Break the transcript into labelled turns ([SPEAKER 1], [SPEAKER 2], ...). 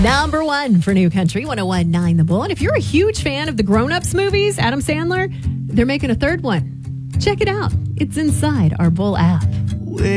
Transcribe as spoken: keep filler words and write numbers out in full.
[SPEAKER 1] Number one for New Country, one oh one point nine The Bull. And if you're a huge fan of the Grown Ups movies, Adam Sandler, they're making a third one. Check it out. It's inside our Bull app.